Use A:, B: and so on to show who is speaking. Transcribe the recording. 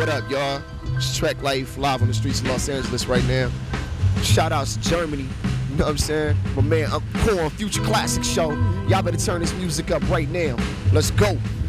A: what up, y'all? It's Trek Life live on the streets of Los Angeles right now. Shout outs to Germany. You know what I'm saying? My man Corn, Future Classic Show. Y'all better turn this music up right now. Let's go.